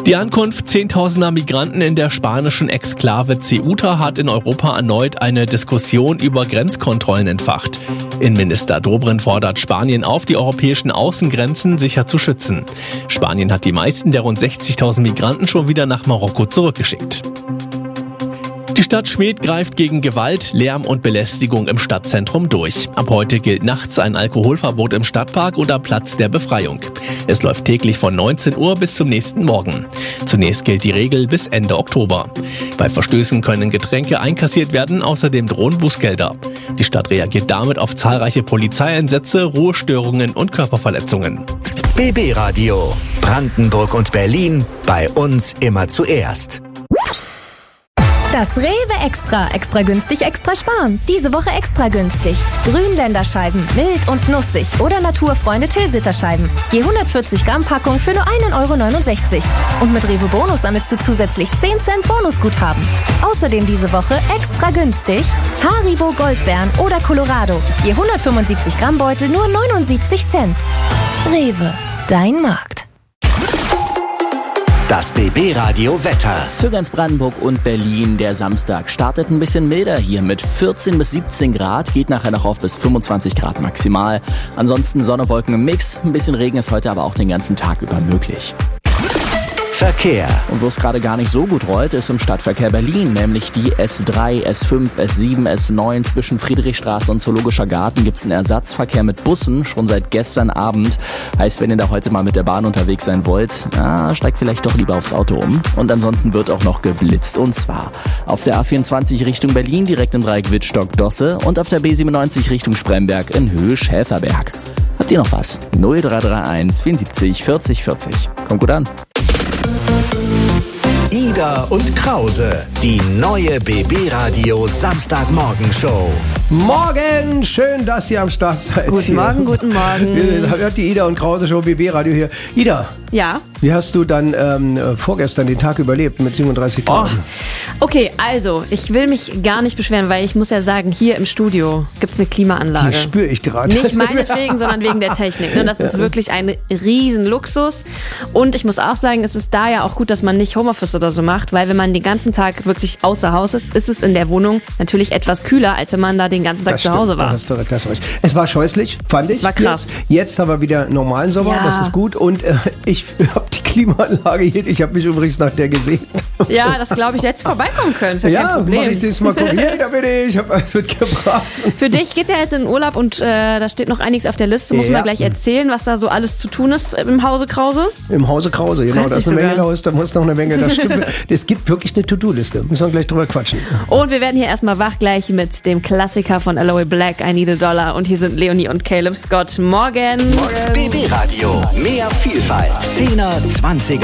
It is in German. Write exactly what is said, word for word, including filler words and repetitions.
Die Ankunft zehntausender Migranten in der spanischen Exklave Ceuta hat in Europa erneut eine Diskussion über Grenzkontrollen entfacht. Innenminister Dobrindt fordert Spanien auf, die europäischen Außengrenzen sicher zu schützen. Spanien hat die meisten der rund sechzigtausend Migranten schon wieder nach Marokko zurückgeschickt. Die Stadt Schmedt greift gegen Gewalt, Lärm und Belästigung im Stadtzentrum durch. Ab heute gilt nachts ein Alkoholverbot im Stadtpark und am Platz der Befreiung. Es läuft täglich von neunzehn Uhr bis zum nächsten Morgen. Zunächst gilt die Regel bis Ende Oktober. Bei Verstößen können Getränke einkassiert werden, außerdem drohen Bußgelder. Die Stadt reagiert damit auf zahlreiche Polizeieinsätze, Ruhestörungen und Körperverletzungen. B B Radio. Brandenburg und Berlin. Bei uns immer zuerst. Das Rewe Extra. Extra günstig, extra sparen. Diese Woche extra günstig. Grünländerscheiben, mild und nussig oder Naturfreunde Tilsiterscheiben. Je hundertvierzig Gramm Packung für nur ein Euro neunundsechzig. Und mit Rewe Bonus sammelst du zusätzlich zehn Cent Bonusguthaben. Außerdem diese Woche extra günstig Haribo Goldbeeren oder Colorado. Je hundertfünfundsiebzig Gramm Beutel nur neunundsiebzig Cent. Rewe, dein Markt. Das B B Radio Wetter. Für ganz Brandenburg und Berlin. Der Samstag startet ein bisschen milder hier mit vierzehn bis siebzehn Grad, geht nachher noch auf bis fünfundzwanzig Grad maximal. Ansonsten Sonne, Wolken im Mix. Ein bisschen Regen ist heute aber auch den ganzen Tag über möglich. Verkehr. Und wo es gerade gar nicht so gut rollt, ist im Stadtverkehr Berlin, nämlich die S drei, S fünf, S sieben, S neun. Zwischen Friedrichstraße und Zoologischer Garten gibt es einen Ersatzverkehr mit Bussen, schon seit gestern Abend. Heißt, wenn ihr da heute mal mit der Bahn unterwegs sein wollt, ja, steigt vielleicht doch lieber aufs Auto um. Und ansonsten wird auch noch geblitzt. Und zwar auf der A vierundzwanzig Richtung Berlin, direkt im Dreieck Wittstock-Dosse, und auf der B siebenundneunzig Richtung Spremberg in Höhe-Schäferberg. Habt ihr noch was? null drei drei eins vierundsiebzig vierzig vierzig. Kommt gut an. Ida und Krause, die neue B B Radio Samstagmorgen-Show. Morgen, schön, dass ihr am Start seid. Guten hier. Morgen, guten Morgen. Ihr hört die Ida und Krause Show, B B Radio hier. Ida, Ja? wie hast du dann ähm, vorgestern den Tag überlebt mit siebenunddreißig Grad? Oh. Okay, also, ich will mich gar nicht beschweren, weil ich muss ja sagen, hier im Studio gibt es eine Klimaanlage. Die spüre ich gerade. Nicht meinetwegen, sondern wegen der Technik. Ne? Das ist wirklich ein Riesenluxus. Und ich muss auch sagen, es ist da ja auch gut, dass man nicht Homeoffice oder so macht, weil wenn man den ganzen Tag wirklich außer Haus ist, ist es in der Wohnung natürlich etwas kühler, als wenn man da den ganzen Tag Das zu stimmt, Hause war. da hast du recht, das recht. Es war scheußlich, fand ich. Es war krass. Jetzt, jetzt haben wir wieder normalen Sommer, Ja. das ist gut. Und äh, ich habe die Klimaanlage hier, ich habe mich übrigens nach der gesehen. Ja, das glaube ich, hättest vorbeikommen können. Ist ja, Ja, kein mach Problem. ich das mal gucken. Hey, da bin ich, ich habe alles mitgebracht. Für dich geht ja jetzt in den Urlaub und äh, da steht noch einiges auf der Liste. Muss Ja. man gleich erzählen, was da so alles zu tun ist im Hause Krause. Im Hause Krause, genau. reimt Da ist sich eine Menge sogar. los, da muss noch eine Menge, das stimmt. Es gibt wirklich eine To-Do-Liste. Müssen wir gleich drüber quatschen. Und wir werden hier erstmal wach gleich mit dem Klassiker von Aloe Black, I Need a Dollar. Und hier sind Leonie und Caleb Scott. Morgen. B B Radio, mehr Vielfalt. zehner, zwanziger